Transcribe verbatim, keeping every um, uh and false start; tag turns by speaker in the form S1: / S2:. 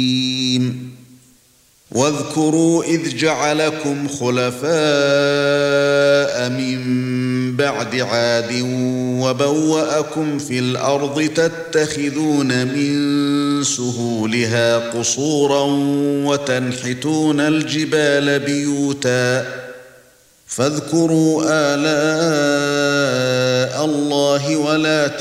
S1: واذكروا إذ جعلكم خلفاء من بعد عاد وبوأكم في الأرض تتخذون من سهولها قصورا وتنحتون الجبال بيوتا فاذكروا آلاء الله ولا